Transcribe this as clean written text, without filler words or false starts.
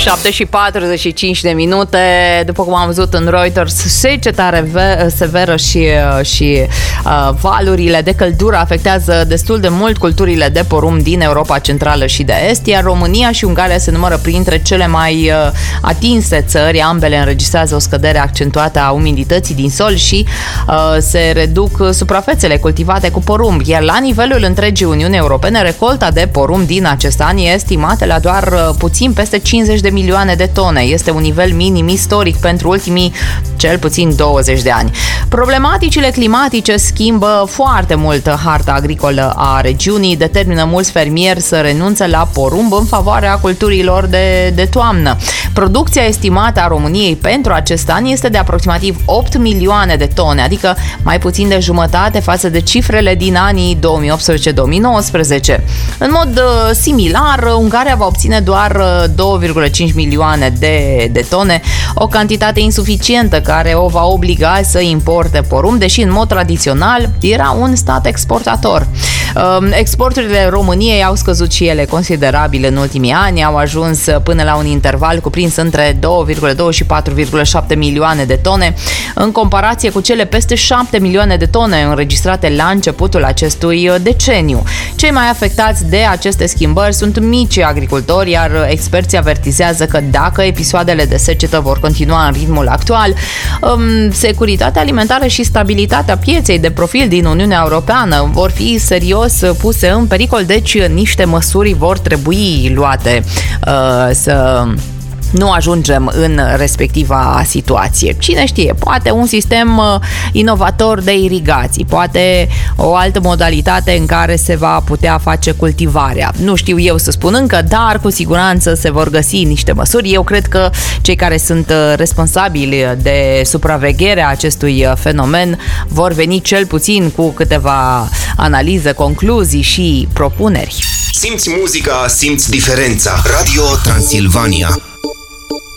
7:45 de minute. După cum am văzut în Reuters, seceta severă și valurile de căldură afectează destul de mult culturile de porumb din Europa Centrală și de Est, iar România și Ungaria se numără printre cele mai atinse țări. Ambele înregistrează o scădere accentuată a umidității din sol și se reduc suprafețele cultivate cu porumb, iar la nivelul întregii Uniuni Europene, recolta de porumb din acest an e estimată la doar puțin peste 50 de milioane de tone. Este un nivel minim istoric pentru ultimii cel puțin 20 de ani. Problematicile climatice schimbă foarte mult harta agricolă a regiunii, determină mulți fermieri să renunțe la porumb în favoarea culturilor de toamnă. Producția estimată a României pentru acest an este de aproximativ 8 milioane de tone, adică mai puțin de jumătate față de cifrele din anii 2018-2019. În mod similar, Ungaria va obține doar 2,5 milioane de tone, o cantitate insuficientă care o va obliga să importe porumb, deși în mod tradițional era un stat exportator. Exporturile României au scăzut și ele considerabil în ultimii ani, au ajuns până la un interval cuprins între 2,2 și 4,7 milioane de tone, în comparație cu cele peste 7 milioane de tone înregistrate la începutul acestui deceniu. Cei mai afectați de aceste schimbări sunt micii agricultori, iar experții avertizează că dacă episoadele de secetă vor continua în ritmul actual, securitatea alimentară și stabilitatea pieței de profil din Uniunea Europeană vor fi serios puse în pericol, deci niște măsuri vor trebui luate să nu ajungem în respectiva situație. Cine știe, poate un sistem inovator de irigații, poate o altă modalitate în care se va putea face cultivarea. Nu știu eu să spun încă, dar cu siguranță se vor găsi niște măsuri. Eu cred că cei care sunt responsabili de supravegherea acestui fenomen vor veni cel puțin cu câteva analize, concluzii și propuneri. Simți muzica, simți diferența. Radio Transilvania.